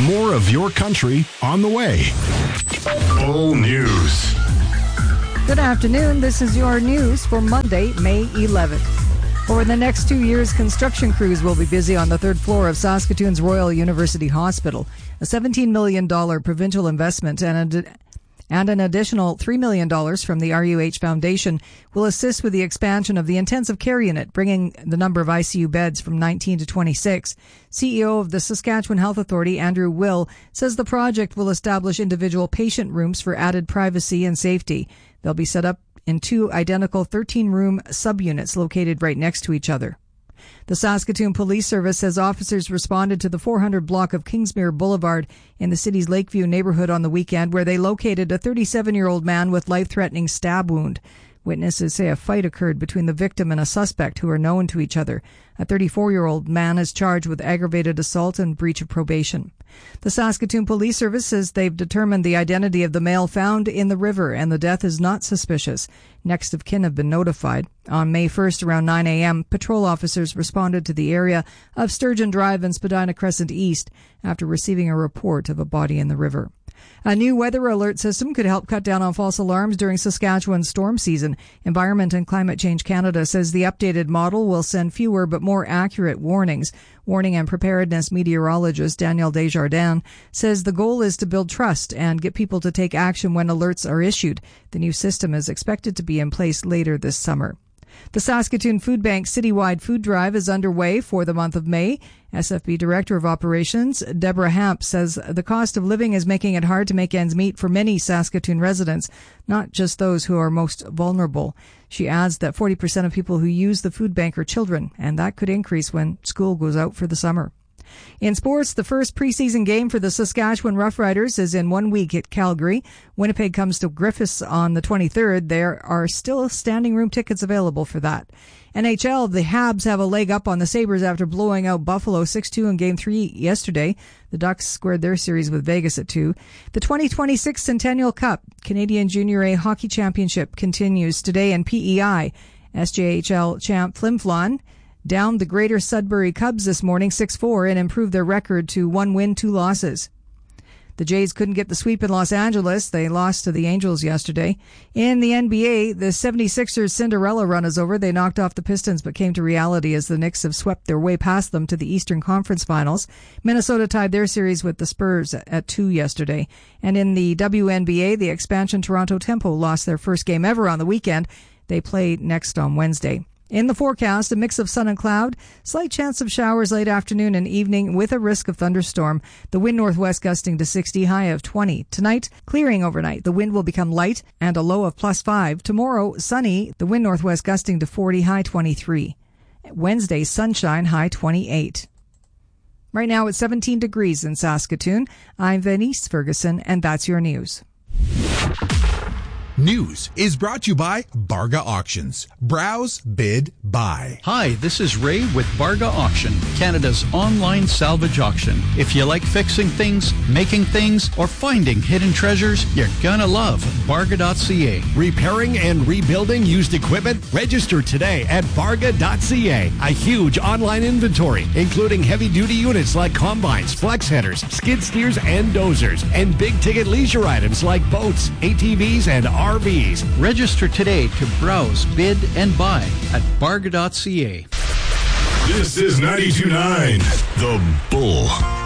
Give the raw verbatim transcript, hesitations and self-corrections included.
More of your country on the way. Bull News. Good afternoon. This is your news for Monday, May eleventh. Over the next two years, construction crews will be busy on the third floor of Saskatoon's Royal University Hospital. A seventeen million dollars provincial investment and a And an additional three million dollars from the R U H Foundation will assist with the expansion of the intensive care unit, bringing the number of I C U beds from nineteen to twenty-six. C E O of the Saskatchewan Health Authority, Andrew Will, says the project will establish individual patient rooms for added privacy and safety. They'll be set up in two identical thirteen-room subunits located right next to each other. The Saskatoon Police Service says officers responded to the four hundred block of Kingsmere Boulevard in the city's Lakeview neighborhood on the weekend, where they located a thirty-seven-year-old man with life-threatening stab wound. Witnesses say a fight occurred between the victim and a suspect who are known to each other. A thirty-four-year-old man is charged with aggravated assault and breach of probation. The Saskatoon Police Service says they've determined the identity of the male found in the river, and the death is not suspicious. Next of kin have been notified. On May first, around nine a.m., patrol officers responded to the area of Sturgeon Drive and Spadina Crescent East after receiving a report of a body in the river. A new weather alert system could help cut down on false alarms during Saskatchewan's storm season. Environment and Climate Change Canada says the updated model will send fewer but more accurate warnings. Warning and preparedness meteorologist Danielle Desjardins says the goal is to build trust and get people to take action when alerts are issued. The new system is expected to be in place later this summer. The Saskatoon Food Bank citywide food drive is underway for the month of May. S F B Director of Operations Deborah Hamp says the cost of living is making it hard to make ends meet for many Saskatoon residents, not just those who are most vulnerable. She adds that forty percent of people who use the food bank are children, and that could increase when school goes out for the summer. In sports, the first preseason game for the Saskatchewan Roughriders is in one week at Calgary. Winnipeg comes to Griffiths on the twenty-third. There are still standing room tickets available for that. N H L, the Habs have a leg up on the Sabres after blowing out Buffalo six two in Game three yesterday. The Ducks squared their series with Vegas at two. The twenty twenty-six Centennial Cup Canadian Junior A Hockey Championship continues today in P E I. S J H L champ Flin Flon downed the Greater Sudbury Cubs this morning six four and improved their record to one win, two losses. The Jays couldn't get the sweep in Los Angeles. They lost to the Angels yesterday. In the N B A, the seventy-sixers Cinderella run is over. They knocked off the Pistons but came to reality as the Knicks have swept their way past them to the Eastern Conference Finals. Minnesota tied their series with the Spurs at two yesterday. And in the W N B A, the expansion Toronto Tempo lost their first game ever on the weekend. They play next on Wednesday. In the forecast, a mix of sun and cloud, slight chance of showers late afternoon and evening with a risk of thunderstorm. The wind northwest gusting to sixty, high of twenty. Tonight, clearing overnight. The wind will become light and a low of plus five. Tomorrow, sunny. The wind northwest gusting to forty, high twenty-three. Wednesday, sunshine, high twenty-eight. Right now, it's seventeen degrees in Saskatoon. I'm Venice Ferguson, and that's your news. News is brought to you by Barga Auctions. Browse, bid, buy. Hi, this is Ray with Barga Auction, Canada's online salvage auction. If you like fixing things, making things, or finding hidden treasures, you're gonna love Barga dot c a. Repairing and rebuilding used equipment? Register today at Barga dot c a. A huge online inventory, including heavy-duty units like combines, flex headers, skid steers, and dozers, and big-ticket leisure items like boats, A T Vs, and R Vs. Register today to browse, bid, and buy at Barga dot c a. This is ninety-two point nine The Bull.